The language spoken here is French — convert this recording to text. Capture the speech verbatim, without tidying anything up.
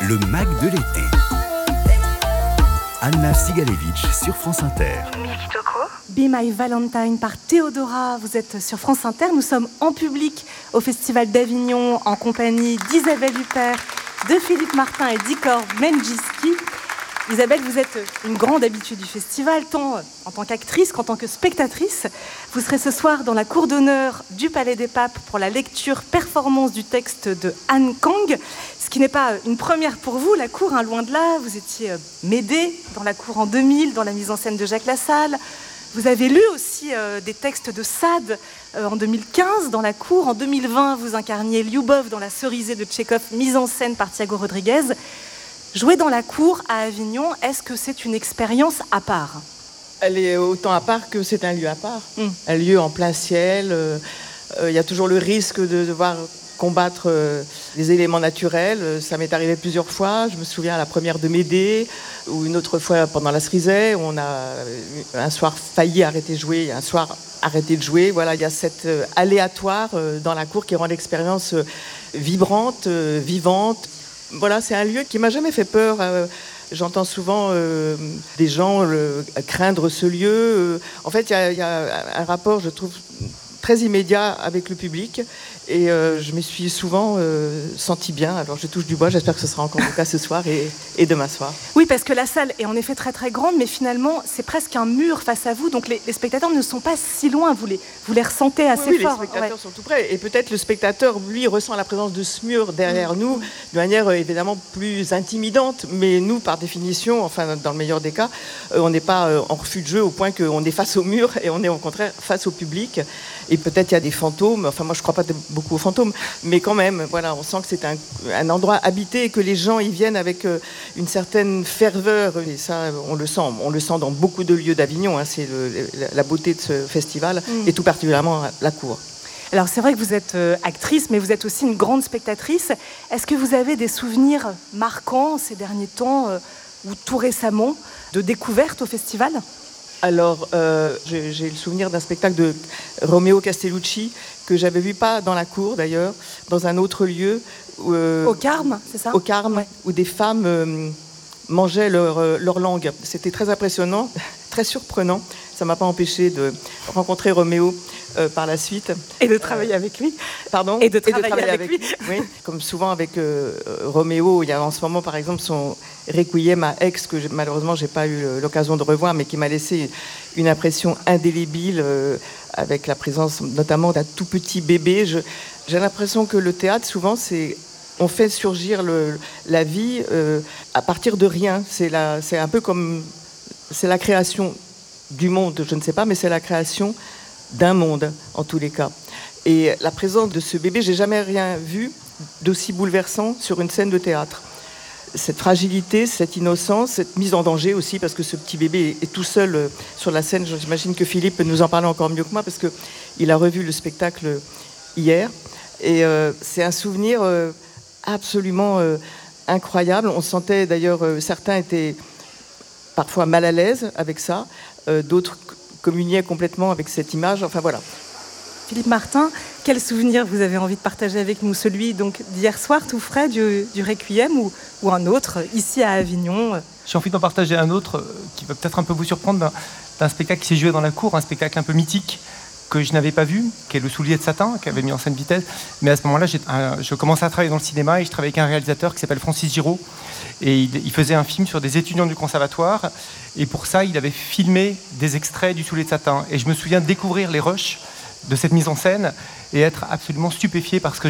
Le Mag de l'été. Anna Sigalevitch sur France Inter. Be My Valentine par Théodora. Vous êtes sur France Inter. Nous sommes en public au Festival d'Avignon en compagnie d'Isabelle Huppert, de Philippe Martin et d'Igor Menjyski. Isabelle, vous êtes une grande habituée du festival, tant en tant qu'actrice qu'en tant que spectatrice. Vous serez ce soir dans la cour d'honneur du Palais des Papes pour la lecture performance du texte de Han Kang, ce qui n'est pas une première pour vous, la cour, hein, loin de là. Vous étiez Médée dans la cour en deux mille, dans la mise en scène de Jacques Lassalle. Vous avez lu aussi euh, des textes de Sade euh, en deux mille quinze dans la cour. En deux mille vingt, vous incarniez Lyubov dans La Cerisée de Tchekhov, mise en scène par Thiago Rodriguez. Jouer dans la cour à Avignon, est-ce que c'est une expérience à part ? Elle est autant à part que c'est un lieu à part. Mm. Un lieu en plein ciel. Il euh, euh, y a toujours le risque de devoir combattre euh, les éléments naturels. Ça m'est arrivé plusieurs fois. Je me souviens à la première de Médée, ou une autre fois pendant La Cerisée, où on a un soir failli arrêter de jouer, un soir arrêté de jouer. Voilà, il y a cet euh, aléatoire euh, dans la cour qui rend l'expérience euh, vibrante, euh, vivante. Voilà, c'est un lieu qui m'a jamais fait peur. Euh, j'entends souvent euh, des gens euh, craindre ce lieu. Euh, en fait, il y, y a un rapport, je trouve, très immédiat avec le public. Et euh, je me suis souvent euh, sentie bien. Alors, je touche du bois. J'espère que ce sera encore le cas ce soir et, et demain soir. Oui, parce que la salle est en effet très très grande, mais finalement, c'est presque un mur face à vous. Donc, les, les spectateurs ne sont pas si loin. Vous les, vous les ressentez assez oui, oui, fort. Les spectateurs ouais. sont tout près. Et peut-être le spectateur, lui, ressent la présence de ce mur derrière mmh. nous de manière euh, évidemment plus intimidante. Mais nous, par définition, enfin, dans le meilleur des cas, euh, on n'est pas euh, en refus de jeu au point qu'on est face au mur et on est au contraire face au public. Et peut-être il y a des fantômes. Enfin, moi, je ne crois pas beaucoup aux fantômes. Mais quand même, voilà, on sent que c'est un, un endroit habité et que les gens y viennent avec euh, une certaine ferveur. Et ça, on le sent. On le sent dans beaucoup de lieux d'Avignon. Hein, c'est le, la beauté de ce festival mmh. et tout particulièrement la cour. Alors, c'est vrai que vous êtes euh, actrice, mais vous êtes aussi une grande spectatrice. Est-ce que vous avez des souvenirs marquants ces derniers temps euh, ou tout récemment de découvertes au festival ? Alors, euh, j'ai, j'ai le souvenir d'un spectacle de Romeo Castellucci que j'avais vu, pas dans la cour d'ailleurs, dans un autre lieu. Euh, au Carme, c'est ça ? Au Carme, ouais. Où des femmes euh, mangeaient leur, euh, leur langue. C'était très impressionnant, très surprenant. Ça ne m'a pas empêché de rencontrer Roméo euh, par la suite. Et de travailler euh, avec lui. Pardon ? Et de travailler, et de travailler avec, avec lui. lui. Oui, comme souvent avec euh, Roméo, il y a en ce moment par exemple son Requiem à Aix, que j'ai, malheureusement je n'ai pas eu l'occasion de revoir, mais qui m'a laissé une impression indélébile euh, avec la présence notamment d'un tout petit bébé. Je, j'ai l'impression que le théâtre, souvent, c'est... on fait surgir le, la vie euh, à partir de rien. C'est, la, c'est un peu comme... c'est la création du monde, je ne sais pas, mais c'est la création d'un monde, en tous les cas. Et la présence de ce bébé, j'ai jamais rien vu d'aussi bouleversant sur une scène de théâtre. Cette fragilité, cette innocence, cette mise en danger aussi, parce que ce petit bébé est tout seul sur la scène. J'imagine que Philippe peut nous en parler encore mieux que moi, parce qu'il a revu le spectacle hier. Et euh, c'est un souvenir euh, absolument euh, incroyable. On sentait d'ailleurs, euh, certains étaient parfois mal à l'aise avec ça, euh, d'autres communiaient complètement avec cette image. Enfin voilà. Philippe Martin, quel souvenir vous avez envie de partager avec nous ? Celui donc d'hier soir, tout frais, du, du Requiem, ou, ou un autre, ici à Avignon ? J'ai envie d'en partager un autre euh, qui va peut-être un peu vous surprendre, d'un, d'un spectacle qui s'est joué dans la cour, un spectacle un peu mythique que je n'avais pas vu, qui est Le Soulier de Satin, qui avait mis en scène Vitesse. Mais à ce moment-là, j'ai, euh, je commençais à travailler dans le cinéma et je travaillais avec un réalisateur qui s'appelle Francis Giraud. Et il, il faisait un film sur des étudiants du conservatoire. Et pour ça, il avait filmé des extraits du Soulier de Satin. Et je me souviens de découvrir les rushs de cette mise en scène et être absolument stupéfié par ce que